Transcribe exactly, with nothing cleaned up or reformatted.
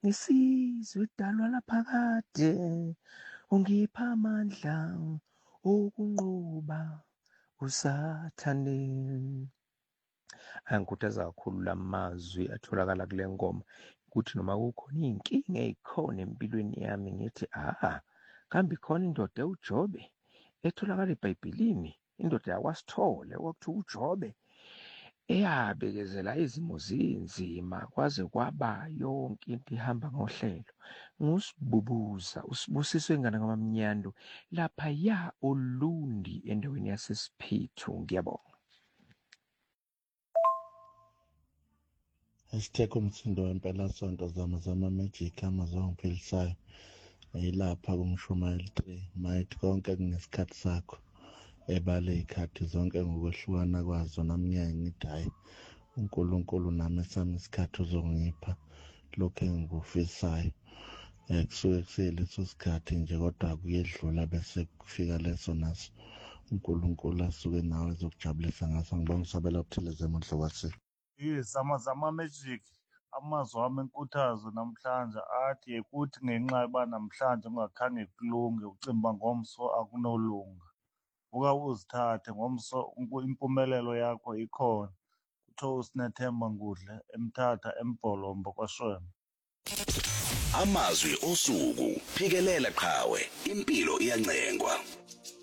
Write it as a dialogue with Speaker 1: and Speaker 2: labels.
Speaker 1: ngisizwe idalwa laphakade ungipha amandla okunqoba usathane. Angikhuthaza kakhulu la mazwi atholakala kule ngoma ukuthi noma kukhona iy'nkinga ey'khona empilweni yami ngithi aha, kambe khona indoda ewuJobe etholakala eBhayibhelini, indoda yakwaSithole okwakuthiwa uJobe, eyabekezela izimo zinzima kwaze kwaba yonke into ihamba ngohlelo. NguSibubuza, uSibusiso Ngane kaMamnyando, laphaya Olundi endaweni yaseSiphethu. Ngiyabonga.
Speaker 2: Hashtag umsindo wempelasonto zama zama-magic amazongiphilisayo yilapha kuMshumayeli three. Mighty konke kunesikhathi sakho, ebale iy'khathi zonke ngokwehlukana kwazo. Nami ngiyaye ngithi hhayi, uNkulunkulu nami esami isikhathi uzongipha lokhu engikufisayo. Um kusuke kuseleso sikhathi nje, kodwa kuyedlula bese kufika leso naso uNkulunkulu asuke nawe ezokujabulisa ngaso. Ngibonga usabela uthileze emuhle kwasini.
Speaker 3: Yes, amazama magic amazwi ami enkuthazo namhlanje athi yekuthi ngenxa yoba namhlanje ungakhange kulunge ucimba ngomso akunolunga. Vuka uzithathe ngomso, impumelelo yakho ikhona. Kuthiwa uSinethemba Ngudle eMthatha eMbholombo kwaShwema.
Speaker 4: Amazwi osuku phikelela qhawe, impilo iyancengwa.